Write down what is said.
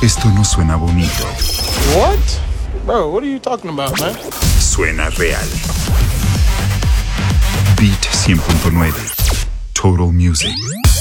Esto no suena bonito. What? Bro, what are you talking about, man? Suena real. Beat 100.9. Total Music.